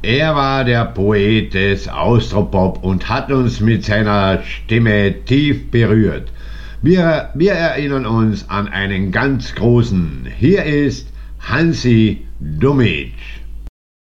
Er war der Poet des Austropop und hat uns mit seiner Stimme tief berührt. Wir erinnern uns an einen ganz großen. Hier ist Hansi Dumitsch.